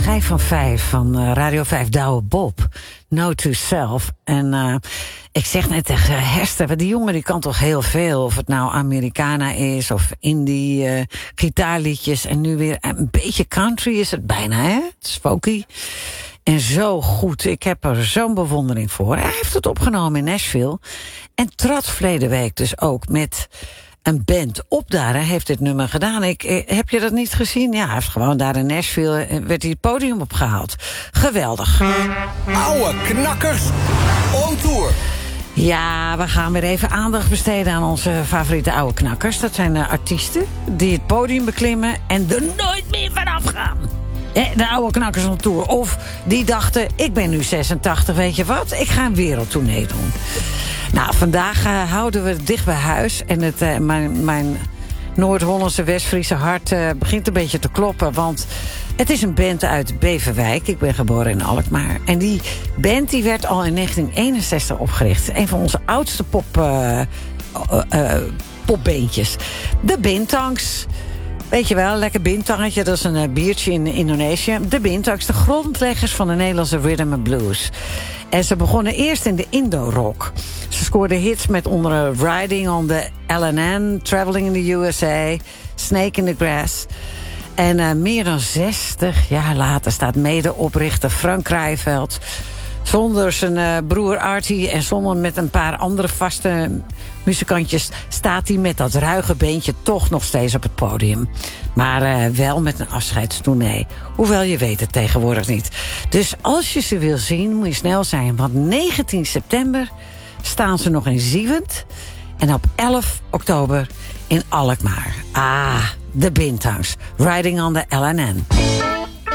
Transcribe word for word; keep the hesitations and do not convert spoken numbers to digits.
schijf van vijf van uh, Radio vijf Douwe Bob. No to Self. En uh, ik zeg net tegen Hester, die jongen die kan toch heel veel. Of het nou Americana is of indie uh, gitaarliedjes. En nu weer een beetje country is het bijna, hè? Het is folky. En zo goed. Ik heb er zo'n bewondering voor. Hij heeft het opgenomen in Nashville. En trad verleden week dus ook met een band op daar. Hij heeft dit nummer gedaan. Ik, eh, heb je dat niet gezien? Ja, hij heeft gewoon daar in Nashville eh, werd hij het podium opgehaald. Geweldig. Oude knakkers on tour. Ja, we gaan weer even aandacht besteden aan onze favoriete oude knakkers. Dat zijn uh, artiesten die het podium beklimmen en er nooit meer vanaf gaan. Eh, de oude knakkers on tour. Of die dachten, ik ben nu zesentachtig, weet je wat? Ik ga een wereldtournee doen. Nou, vandaag uh, houden we het dicht bij huis. En het, uh, mijn, mijn Noord-Hollandse West-Friese hart uh, begint een beetje te kloppen. Want het is een band uit Beverwijk. Ik ben geboren in Alkmaar. En die band die werd al in negentien eenenzestig opgericht. Een van onze oudste pop, uh, uh, uh, popbeentjes. De Bintangs. Weet je wel, lekker bintangetje, dat is een uh, biertje in Indonesië. De Bintangs, de grondleggers van de Nederlandse rhythm and blues. En ze begonnen eerst in de Indo-rock. Ze scoorden hits met onder uh, Riding on the L and N, Traveling in the U S A, Snake in the Grass. En uh, meer dan zestig jaar later staat medeoprichter Frank Krijveld zonder zijn uh, broer Artie en zonder met een paar andere vaste muzikantjes staat hij met dat ruige beentje toch nog steeds op het podium. Maar uh, wel met een afscheidstournee. Hoewel je weet het tegenwoordig niet. Dus als je ze wil zien, moet je snel zijn. Want negentien september staan ze nog in Ziewend. En op elf oktober in Alkmaar. Ah, de Bintangs. Riding on the L and N.